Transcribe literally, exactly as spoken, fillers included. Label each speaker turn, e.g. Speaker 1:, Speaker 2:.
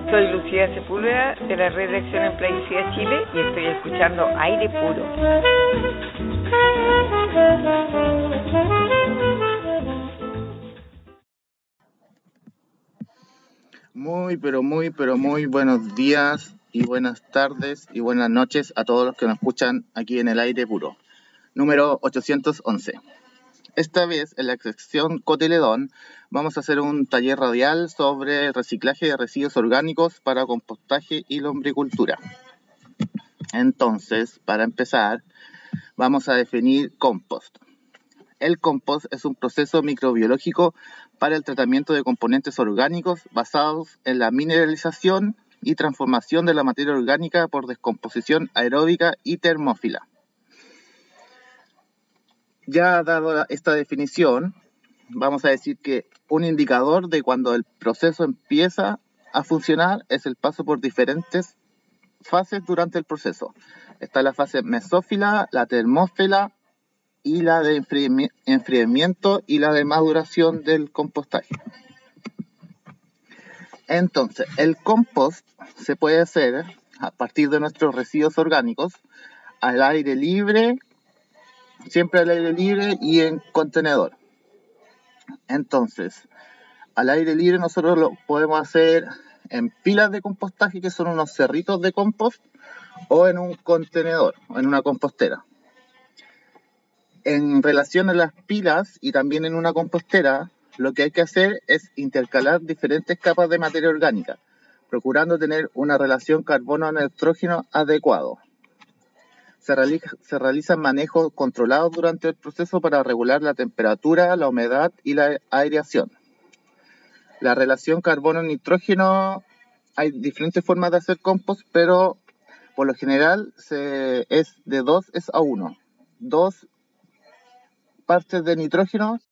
Speaker 1: Soy Lucía Sepúlveda de la Red de Acción en Plaguicidas Chile y estoy escuchando Aire Puro.
Speaker 2: Muy, pero muy, pero muy buenos días y buenas tardes y buenas noches a todos los que nos escuchan aquí en el Aire Puro, número ochocientos once. Esta vez, en la sección Cotiledón, vamos a hacer un taller radial sobre el reciclaje de residuos orgánicos para compostaje y lombricultura. Entonces, para empezar, vamos a definir compost. El compost es un proceso microbiológico para el tratamiento de componentes orgánicos basados en la mineralización y transformación de la materia orgánica por descomposición aeróbica y termófila. Ya dado esta definición, vamos a decir que un indicador de cuando el proceso empieza a funcionar es el paso por diferentes fases durante el proceso. Está la fase mesófila, la termófila y la de enfriamiento y la de maduración del compostaje. Entonces, el compost se puede hacer a partir de nuestros residuos orgánicos al aire libre, siempre al aire libre y en contenedor. Entonces, al aire libre nosotros lo podemos hacer en pilas de compostaje, que son unos cerritos de compost, o en un contenedor, o en una compostera. En relación a las pilas y también en una compostera, lo que hay que hacer es intercalar diferentes capas de materia orgánica, procurando tener una relación carbono-nitrógeno adecuado. Se, realiza, se realizan manejos controlados durante el proceso para regular la temperatura, la humedad y la aireación. La relación carbono-nitrógeno, hay diferentes formas de hacer compost, pero por lo general se, es de dos es a uno. Dos partes de nitrógeno